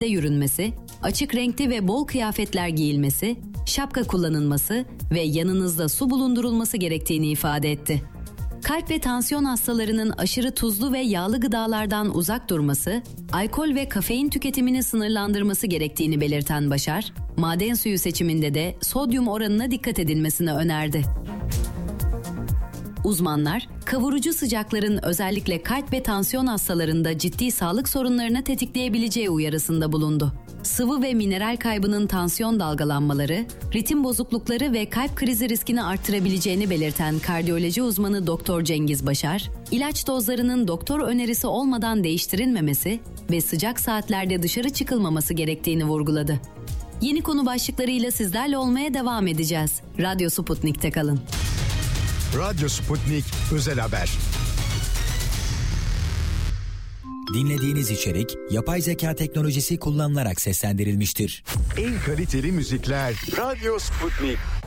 yürünmesi, açık renkli ve bol kıyafetler giyilmesi, şapka kullanılması ve yanınızda su bulundurulması gerektiğini ifade etti. Kalp ve tansiyon hastalarının aşırı tuzlu ve yağlı gıdalardan uzak durması, alkol ve kafein tüketimini sınırlandırması gerektiğini belirten Başar, maden suyu seçiminde de sodyum oranına dikkat edilmesini önerdi. Uzmanlar, kavurucu sıcakların özellikle kalp ve tansiyon hastalarında ciddi sağlık sorunlarını tetikleyebileceği uyarısında bulundu. Sıvı ve mineral kaybının tansiyon dalgalanmaları, ritim bozuklukları ve kalp krizi riskini arttırabileceğini belirten kardiyoloji uzmanı Dr. Cengiz Başar, ilaç dozlarının doktor önerisi olmadan değiştirilmemesi ve sıcak saatlerde dışarı çıkılmaması gerektiğini vurguladı. Yeni konu başlıklarıyla sizlerle olmaya devam edeceğiz. Radyo Sputnik'te kalın. Radyo Sputnik Özel Haber. Dinlediğiniz içerik yapay zeka teknolojisi kullanılarak seslendirilmiştir. En kaliteli müzikler Radyo Sputnik.